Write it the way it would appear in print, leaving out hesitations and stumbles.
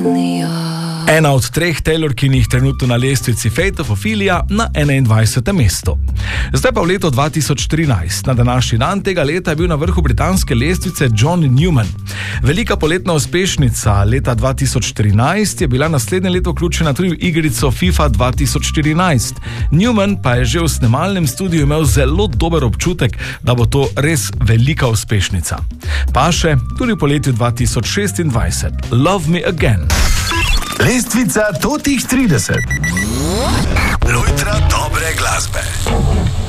Ena od treh Taylorkinih trenutno na lestvici Fate of Ophelia na 21. mestu. Zdaj pa v letu 2013. Na današnji dan tega leta je bil na vrhu britanske lestvice John Newman. Velika poletna uspešnica leta 2013 je bila naslednje leto vključena tudi v igrico FIFA 2014. Newman pa je že v snemalnem studiu imel zelo dober občutek, da bo to res velika uspešnica. Pa še tudi v poletju 2026. Love Me Again. Lestvica totih 30. Lojtra dobre glasbe.